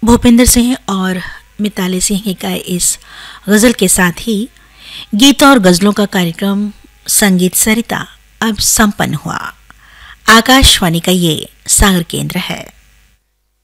भूपेंद्र सिंह और मिताली सिंह की गाए इस गज़ल के साथ ही गीतों और गज़लों का कार्यक्रम संगीत सरिता अब संपन्न हुआ। आकाशवाणी का ये सागर केंद्र है।